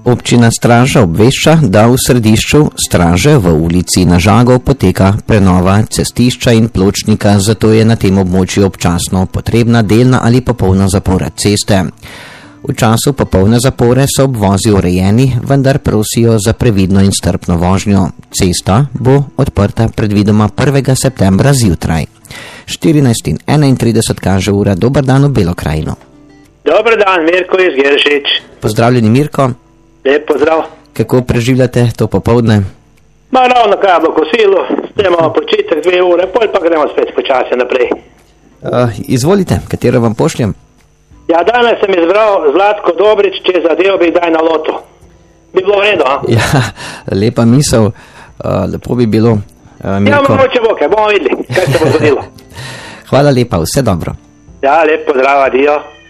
Občina Straža obvešča, da v središču Straže v ulici Na Žagov poteka prenova cestišča in pločnika, zato je na tem območju občasno potrebna delna ali popolna zapora ceste. V času popolne zapore so obvozi urejeni, vendar prosijo za previdno in strpno vožnjo. Cesta bo odprta predvidoma 1. septembra zjutraj. 14:31 kaže ura. Dober dan v Belo krajino. Dober dan, Mirko iz Geršič. Pozdravljeni, Mirko. Lep pozdrav. Kako preživljate to popoldne? Ravno kaj bo kosilo, imamo počitek 2 ure, pol pa gremo spet počasi naprej. Izvolite, katero vam pošljem? Ja, danes sem izbral Zlatko Dobrič, če zadev bi kdaj na loto. Bi bilo v redu, a? Ja, lepa misel, lepo bi bilo, Mirko. Ja, mogoče bo, kaj bomo videli, kaj se bo zgodilo. Hvala lepa, vse dobro. Ja, lep pozdrav, adijo.